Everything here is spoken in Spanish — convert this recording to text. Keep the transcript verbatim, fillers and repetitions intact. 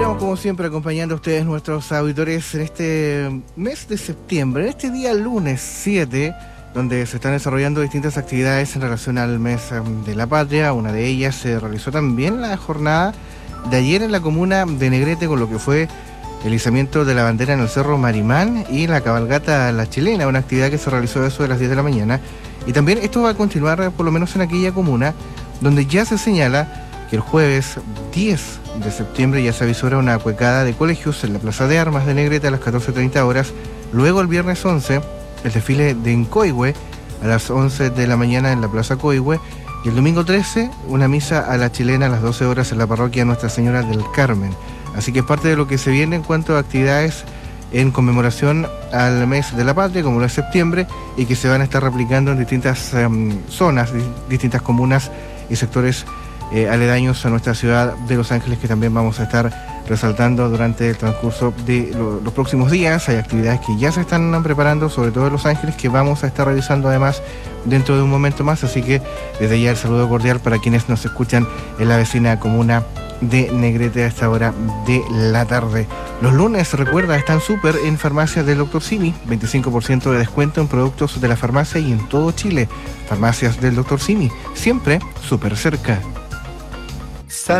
Continuamos como siempre acompañando a ustedes, nuestros auditores, en este mes de septiembre, en este día lunes siete, donde se están desarrollando distintas actividades en relación al mes de la patria. Una de ellas se realizó también la jornada de ayer en la comuna de Negrete, con lo que fue el izamiento de la bandera en el Cerro Marimán y la cabalgata a la chilena, una actividad que se realizó a eso de las diez de la mañana. Y también esto va a continuar por lo menos en aquella comuna donde ya se señala que el jueves diez de septiembre ya se avisora una cuecada de colegios en la Plaza de Armas de Negrete a las catorce treinta horas. Luego el viernes once, el desfile de Encoihue a las once de la mañana en la Plaza Coihue. Y el domingo trece, una misa a la chilena a las doce horas en la parroquia Nuestra Señora del Carmen. Así que es parte de lo que se viene en cuanto a actividades en conmemoración al mes de la patria, como lo es septiembre, y que se van a estar replicando en distintas um, zonas, di- distintas comunas y sectores eh, aledaños a nuestra ciudad de Los Ángeles, que también vamos a estar resaltando durante el transcurso de lo, los próximos días. Hay actividades que ya se están preparando, sobre todo en Los Ángeles, que vamos a estar realizando además dentro de un momento más. Así que desde ya el saludo cordial para quienes nos escuchan en la vecina comuna de Negrete a esta hora de la tarde. Los lunes, recuerda, están súper en farmacias del doctor Simi, veinticinco por ciento de descuento en productos de la farmacia y en todo Chile. Farmacias del doctor Simi, siempre súper cerca.